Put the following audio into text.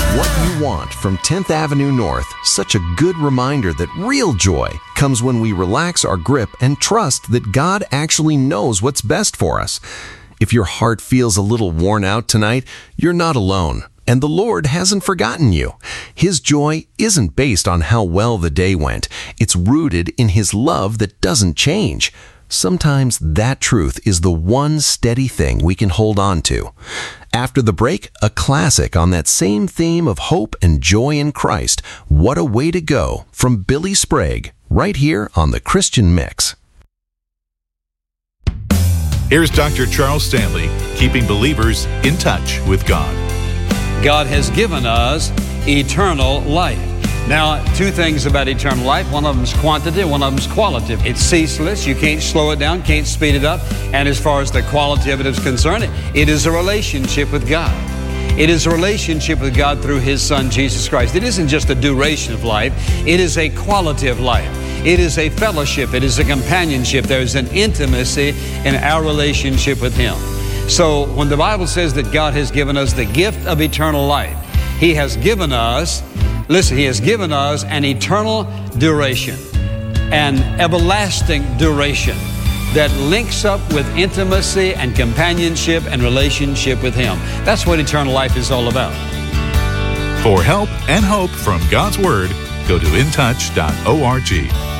What You Want from 10th Avenue North. Such a good reminder that real joy comes when we relax our grip and trust that God actually knows what's best for us. If your heart feels a little worn out tonight, you're not alone, and the Lord hasn't forgotten you. His joy isn't based on how well the day went. It's rooted in His love that doesn't change. Sometimes that truth is the one steady thing we can hold on to. After the break, a classic on that same theme of hope and joy in Christ. What a Way to Go from Billy Sprague, right here on The Christian Mix. Here's Dr. Charles Stanley, keeping believers in touch with God. God has given us eternal life. Now, two things about eternal life. One of them is quantity, one of them is quality. It's ceaseless. You can't slow it down, can't speed it up. And as far as the quality of it is concerned, it is a relationship with God. It is a relationship with God through His Son, Jesus Christ. It isn't just a duration of life. It is a quality of life. It is a fellowship. It is a companionship. There is an intimacy in our relationship with Him. So when the Bible says that God has given us the gift of eternal life, He has given us, listen, He has given us an eternal duration, an everlasting duration that links up with intimacy and companionship and relationship with Him. That's what eternal life is all about. For help and hope from God's Word, go to intouch.org.